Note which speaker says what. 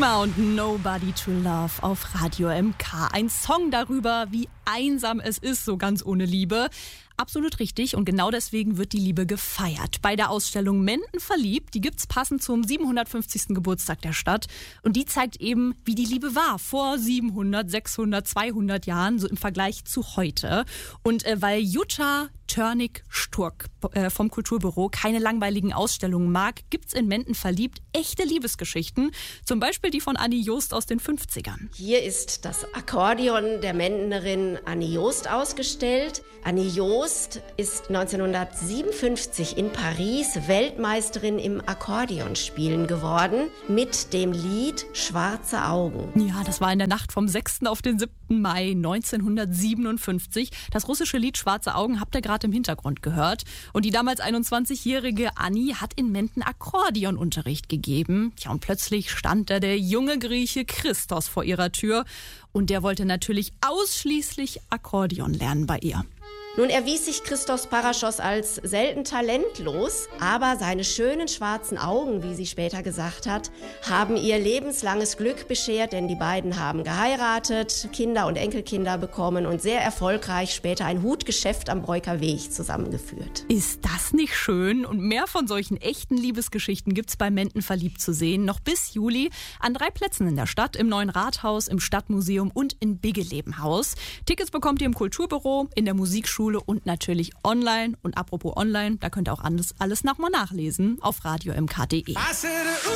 Speaker 1: Sigma und Nobody to Love auf Radio MK. Ein Song darüber, wie einsam es ist, so ganz ohne Liebe. Absolut richtig und genau deswegen wird die Liebe gefeiert. Bei der Ausstellung Menden verliebt, die gibt's passend zum 750. Geburtstag der Stadt. Und die zeigt eben, wie die Liebe war vor 700, 600, 200 Jahren, so im Vergleich zu heute. Und weil Jutta Törnig-Sturk vom Kulturbüro keine langweiligen Ausstellungen mag, gibt's in Menden verliebt echte Liebesgeschichten. Zum Beispiel die von Annie Joost aus den 50ern.
Speaker 2: Hier ist das Akkordeon der Mendenerin Annie Joost ausgestellt. Annie Joost ist 1957 in Paris Weltmeisterin im Akkordeonspielen geworden mit dem Lied Schwarze Augen.
Speaker 1: Ja, das war in der Nacht vom 6. auf den 7. Mai 1957. Das russische Lied Schwarze Augen habt ihr gerade im Hintergrund gehört. Und die damals 21-jährige Annie hat in Menden Akkordeonunterricht gegeben. Tja, und plötzlich stand da der junge Grieche Christos vor ihrer Tür. Und der wollte natürlich ausschließlich Akkordeon lernen bei ihr.
Speaker 2: Nun erwies sich Christos Parashos als selten talentlos, aber seine schönen schwarzen Augen, wie sie später gesagt hat, haben ihr lebenslanges Glück beschert, denn die beiden haben geheiratet, Kinder und Enkelkinder bekommen und sehr erfolgreich später ein Hutgeschäft am Breuker Weg zusammengeführt.
Speaker 1: Ist das nicht schön? Und mehr von solchen echten Liebesgeschichten gibt's bei Menden verliebt zu sehen, noch bis Juli an 3 Plätzen in der Stadt, im Neuen Rathaus, im Stadtmuseum und in Biggelebenhaus. Tickets bekommt ihr im Kulturbüro, in der Musikschule und natürlich online. Und apropos online, da könnt ihr auch alles nochmal nachlesen auf radiomk.de.